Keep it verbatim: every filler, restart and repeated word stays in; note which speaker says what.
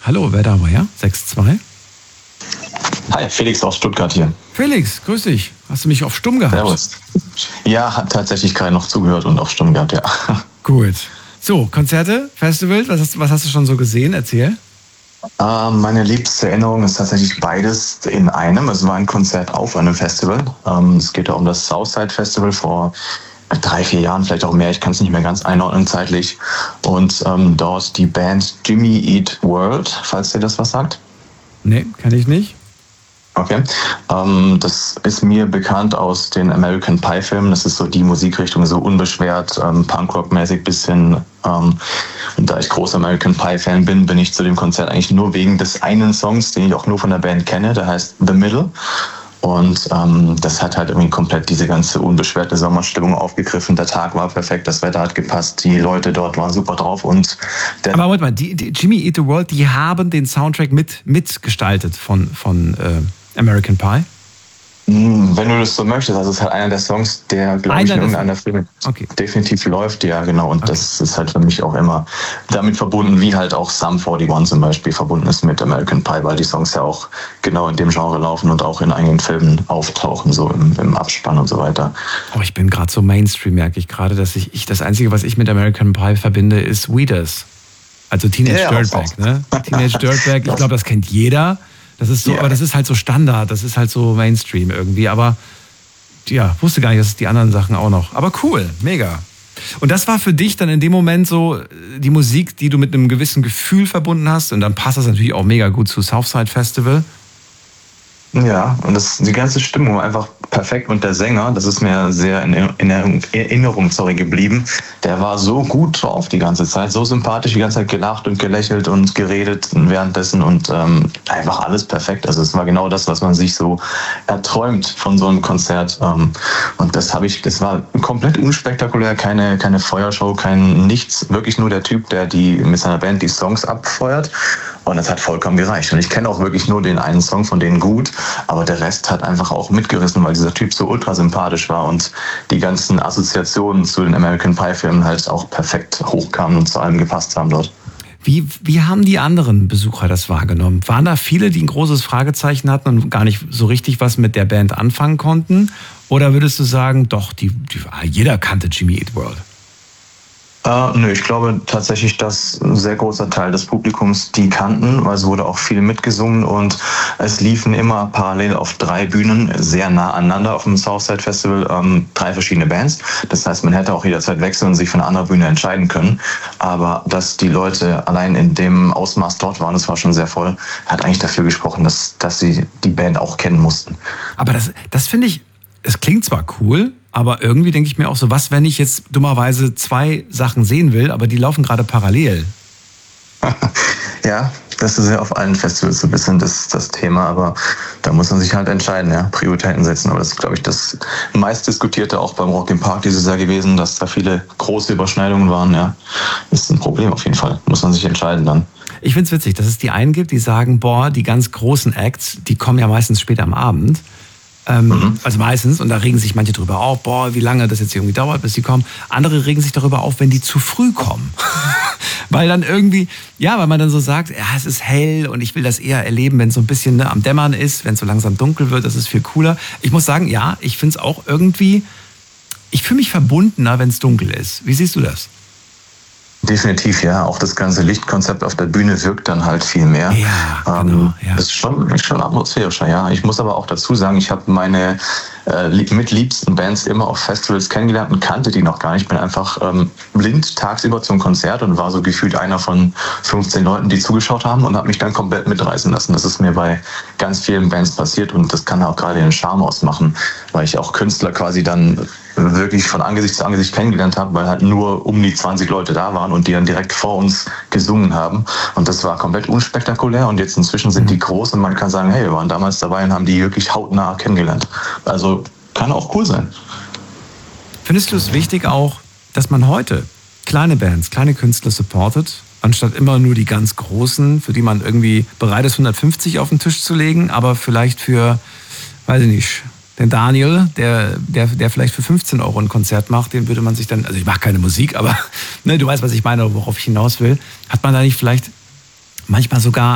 Speaker 1: Hallo, wer da war, ja? sechs zwei.
Speaker 2: Hi, Felix aus Stuttgart hier.
Speaker 1: Felix, grüß dich. Hast du mich auf Stumm gehabt?
Speaker 2: Servus. Ja, hat tatsächlich gerade noch zugehört und auf Stumm gehabt, ja.
Speaker 1: Gut. So, Konzerte, Festivals, was hast, was hast du schon so gesehen? Erzähl.
Speaker 2: Äh, meine liebste Erinnerung ist tatsächlich beides in einem. Es war ein Konzert auf einem Festival. Ähm, es geht ja um das Southside Festival vor drei, vier Jahren, vielleicht auch mehr. Ich kann es nicht mehr ganz einordnen zeitlich. Und ähm, dort die Band Jimmy Eat World, falls dir das was sagt.
Speaker 1: Nee, kann ich nicht.
Speaker 2: Okay. Ähm, das ist mir bekannt aus den American Pie Filmen. Das ist so die Musikrichtung, so unbeschwert, ähm, Punkrock-mäßig bisschen. Ähm, und da ich großer American Pie Fan bin, bin ich zu dem Konzert eigentlich nur wegen des einen Songs, den ich auch nur von der Band kenne. Der heißt The Middle. Und ähm, das hat halt irgendwie komplett diese ganze unbeschwerte Sommerstimmung aufgegriffen. Der Tag war perfekt, das Wetter hat gepasst, die Leute dort waren super drauf. Und der
Speaker 1: Aber warte mal, die, die Jimmy Eat the World, die haben den Soundtrack mit mitgestaltet von, von äh, American Pie?
Speaker 2: Wenn du das so möchtest, also es ist halt einer der Songs, der, glaube ich, in irgendeiner Film
Speaker 1: okay.
Speaker 2: definitiv läuft, ja genau. Und
Speaker 1: okay.
Speaker 2: das ist halt für mich auch immer damit verbunden, wie halt auch Sum einundvierzig zum Beispiel verbunden ist mit American Pie, weil die Songs ja auch genau in dem Genre laufen und auch in einigen Filmen auftauchen, so im, im Abspann und so weiter.
Speaker 1: Oh, ich bin gerade so Mainstream, merke ich gerade, dass ich, ich, das Einzige, was ich mit American Pie verbinde, ist Weeders. Also Teenage ja, Dirtbag, ne? Teenage Dirtbag, ich glaube, das kennt jeder. Das ist so, yeah. aber das ist halt so Standard, das ist halt so Mainstream irgendwie, aber ja, wusste gar nicht, dass es die anderen Sachen auch noch. Aber cool, mega. Und das war für dich dann in dem Moment so die Musik, die du mit einem gewissen Gefühl verbunden hast und dann passt das natürlich auch mega gut zu Southside Festival.
Speaker 2: Ja, und das, die ganze Stimmung war einfach perfekt und der Sänger, das ist mir sehr in, in Erinnerung sorry, geblieben, der war so gut drauf die ganze Zeit, so sympathisch, die ganze Zeit gelacht und gelächelt und geredet währenddessen und ähm, einfach alles perfekt. Also es war genau das, was man sich so erträumt von so einem Konzert ähm, und das habe ich, das war komplett unspektakulär, keine, keine Feuershow, kein nichts, wirklich nur der Typ, der die mit seiner Band die Songs abfeuert. Und das hat vollkommen gereicht. Und ich kenne auch wirklich nur den einen Song von denen gut, aber der Rest hat einfach auch mitgerissen, weil dieser Typ so ultra sympathisch war und die ganzen Assoziationen zu den American Pie Filmen halt auch perfekt hochkamen und zu allem gepasst haben dort.
Speaker 1: Wie, wie haben die anderen Besucher das wahrgenommen? Waren da viele, die ein großes Fragezeichen hatten und gar nicht so richtig was mit der Band anfangen konnten? Oder würdest du sagen, doch, die, die, jeder kannte Jimmy Eat World?
Speaker 2: Uh, nö, ich glaube tatsächlich, dass ein sehr großer Teil des Publikums die kannten, weil es wurde auch viel mitgesungen und es liefen immer parallel auf drei Bühnen sehr nah aneinander auf dem Southside Festival ähm, drei verschiedene Bands. Das heißt, man hätte auch jederzeit wechseln und sich für eine andere Bühne entscheiden können. Aber dass die Leute allein in dem Ausmaß dort waren, das war schon sehr voll, hat eigentlich dafür gesprochen, dass, dass sie die Band auch kennen mussten.
Speaker 1: Aber das, das finde ich, es klingt zwar cool, aber irgendwie denke ich mir auch so, was, wenn ich jetzt dummerweise zwei Sachen sehen will, aber die laufen gerade parallel?
Speaker 2: Ja, das ist ja auf allen Festivals so ein bisschen das, das Thema, aber da muss man sich halt entscheiden, ja, Prioritäten setzen. Aber das ist, glaube ich, das meistdiskutierte auch beim Rock im Park dieses Jahr gewesen, dass da viele große Überschneidungen waren, ja. Ist ein Problem auf jeden Fall, muss man sich entscheiden dann.
Speaker 1: Ich finde es witzig, dass es die einen gibt, die sagen, boah, die ganz großen Acts, die kommen ja meistens später am Abend. Ähm, mhm. Also meistens, und da regen sich manche drüber auf, boah, wie lange das jetzt irgendwie dauert, bis die kommen. Andere regen sich darüber auf, wenn die zu früh kommen. Weil dann irgendwie, ja, weil man dann so sagt, ja, es ist hell und ich will das eher erleben, wenn es so ein bisschen ne, am Dämmern ist, wenn es so langsam dunkel wird, das ist viel cooler. Ich muss sagen, ja, ich finde es auch irgendwie, ich fühle mich verbundener, wenn es dunkel ist. Wie siehst du das?
Speaker 2: Definitiv, ja. Auch das ganze Lichtkonzept auf der Bühne wirkt dann halt viel mehr.
Speaker 1: Ja,
Speaker 2: ähm,
Speaker 1: genau, ja.
Speaker 2: Ist schon, ist schon atmosphärischer, ja. Ich muss aber auch dazu sagen, ich habe meine äh, mitliebsten Bands immer auf Festivals kennengelernt und kannte die noch gar nicht. Ich bin einfach ähm, blind tagsüber zum Konzert und war so gefühlt einer von fünfzehn Leuten, die zugeschaut haben und habe mich dann komplett mitreißen lassen. Das ist mir bei ganz vielen Bands passiert und das kann auch gerade den Charme ausmachen, weil ich auch Künstler quasi dann wirklich von Angesicht zu Angesicht kennengelernt habe, weil halt nur um die zwanzig Leute da waren und die dann direkt vor uns gesungen haben. Und das war komplett unspektakulär und jetzt inzwischen sind die groß und man kann sagen, hey, wir waren damals dabei und haben die wirklich hautnah kennengelernt. Also kann auch cool sein.
Speaker 1: Findest du es wichtig auch, dass man heute kleine Bands, kleine Künstler supportet, anstatt immer nur die ganz großen, für die man irgendwie bereit ist, hundertfünfzig auf den Tisch zu legen, aber vielleicht für, weiß ich nicht, den Daniel, der, der, der vielleicht für fünfzehn Euro ein Konzert macht, den würde man sich dann, also ich mache keine Musik, aber ne, du weißt, was ich meine, worauf ich hinaus will, hat man da nicht vielleicht manchmal sogar